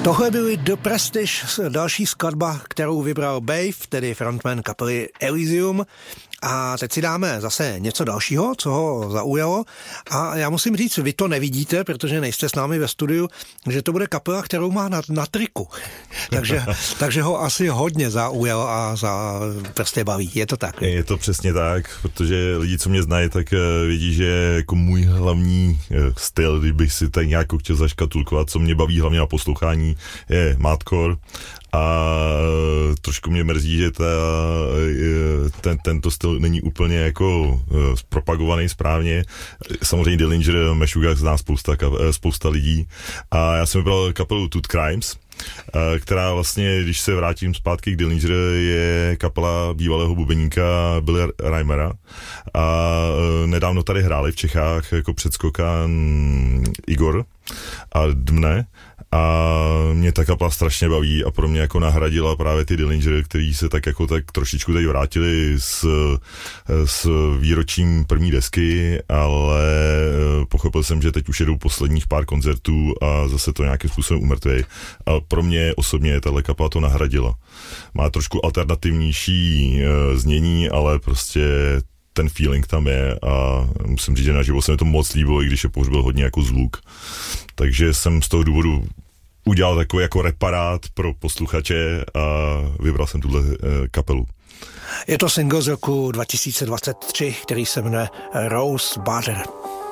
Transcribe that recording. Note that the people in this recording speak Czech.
Tohle byly The Prestige, další skladba, kterou vybral Bave, tedy frontman kapely Elysium. A teď si dáme zase něco dalšího, co ho zaujalo. A já musím říct, vy to nevidíte, protože nejste s námi ve studiu, že to bude kapela, kterou má na triku. takže ho asi hodně zaujal a prostě baví. Je to tak? Je to přesně tak, protože lidi, co mě znají, tak vidí, že jako můj hlavní styl, kdybych si tak nějak chtěl zaškatulkovat, co mě baví hlavně na poslouchání, je mathcore. A trošku mě mrzí, že tento styl není úplně jako propagovaný správně. Samozřejmě Dillinger, Meshuggah zná spousta lidí. A já jsem vybral kapelu Tooth Crimes, která vlastně, když se vrátím zpátky k Dillinger, je kapela bývalého bubeníka Billy Reimera. A nedávno tady hráli v Čechách jako předskokan Igor a Dmne. A mě ta kapela strašně baví a pro mě jako nahradila právě ty Dillinger, který se tak trošičku tady vrátili s výročím první desky, ale pochopil jsem, že teď už jedou posledních pár koncertů a zase to nějakým způsobem umrtvej. A pro mě osobně tahle kapela to nahradila. Má trošku alternativnější znění, ale prostě ten feeling tam je a musím říct, že naživo se mi to moc líbilo, i když je pohřbil hodně jako zvuk. Takže jsem z toho důvodu udělal takový jako reparát pro posluchače a vybral jsem tuhle kapelu. Je to single z roku 2023, který se jmenuje Rose Butter.